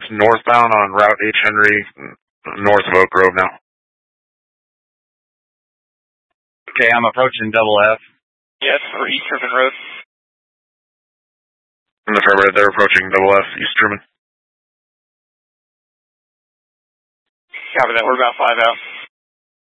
northbound on Route H. Henry, north of Oak Grove now. Okay, I'm approaching Double F. Yes, for East Truman Road. In the affirmative, they're approaching Double F, East Truman. Copy that, we're about 5 out.